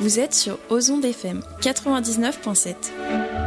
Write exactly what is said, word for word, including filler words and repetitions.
Vous êtes sur Ozon F M quatre-vingt-dix-neuf virgule sept.